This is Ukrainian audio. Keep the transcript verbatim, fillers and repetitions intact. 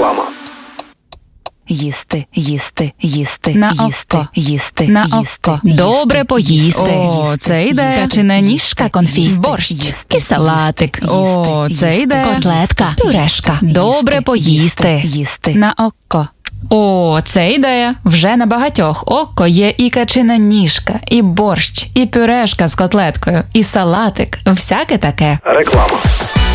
Реклама. Їсти, їсти, їсти, На їсти, око. їсти, На їсти, око. їсти, Добре поїсти. О, їсти, це йде. їсти, Печена ніжка, їсти, конфі. їсти, Борщ. їсти, І салатик. їсти, О, їсти, це їсти, йде. Котлетка, Пюрешка. Добре їсти, поїсти. їсти, їсти. На око. О, це ідея. Вже на багатьох око є і качина ніжка, і борщ, і пюрешка з котлеткою, і салатик. Всяке таке. Реклама.